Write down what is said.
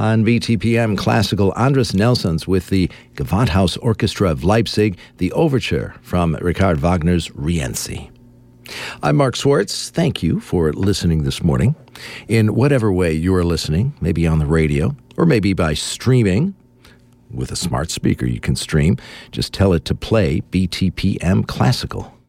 On BTPM Classical, Andres Nelsons with the Gewandhaus Orchestra of Leipzig, the overture from Richard Wagner's Rienzi. I'm Mark Swartz. Thank you for listening this morning. In whatever way you are listening, maybe on the radio, or maybe by streaming. With a smart speaker you can stream. Just tell it to play BTPM Classical.